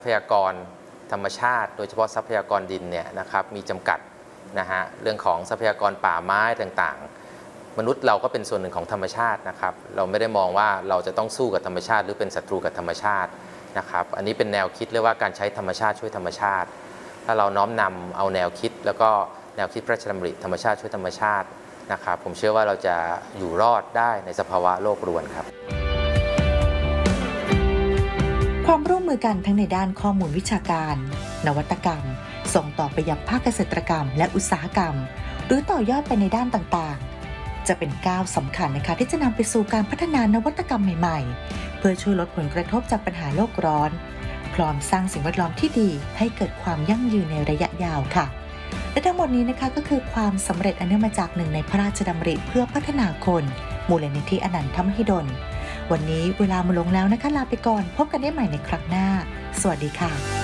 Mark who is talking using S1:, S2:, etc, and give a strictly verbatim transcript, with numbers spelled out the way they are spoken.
S1: ทรัพยากรธรรมชาติโดยเฉพาะทรัพยากรดินเนี่ยนะครับมีจำกัดนะฮะเรื่องของทรัพยากรป่าไม้ต่างๆมนุษย์เราก็เป็นส่วนหนึ่งของธรรมชาตินะครับเราไม่ได้มองว่าเราจะต้องสู้กับธรรมชาติหรือเป็นศัตรูกับธรรมชาตินะครับอันนี้เป็นแนวคิดเรียกว่าการใช้ธรรมชาติช่วยธรรมชาติถ้าเราน้อมนำเอาแนวคิดแล้วก็แนวคิดพระราชดำริธรรมชาติช่วยธรรมชาตินะครับผมเชื่อว่าเราจะอยู่รอดได้ในสภาวะโลกรวนครับ
S2: ความร่วมมือกันทั้งในด้านข้อมูลวิชาการนวัตกรรมส่งต่อไปยังภาคเกษตรกรรมและอุตสาหกรรมหรือต่อยอดไปในด้านต่างๆจะเป็นก้าวสำคัญนะคะที่จะนำไปสู่การพัฒนานวัตกรรมใหม่ๆเพื่อช่วยลดผลกระทบจากปัญหาโลกร้อนพร้อมสร้างสิ่งแวดล้อมที่ดีให้เกิดความยั่งยืนในระยะยาวค่ะและทั้งหมดนี้นะคะก็คือความสำเร็จอันเนื่องมาจากหนึ่งในพระราชดำริเพื่อพัฒนาคนมูลนิธิอนันทมหิดลวันนี้เวลามาลงแล้วนะคะลาไปก่อนพบกันได้ใหม่ในครั้งหน้าสวัสดีค่ะ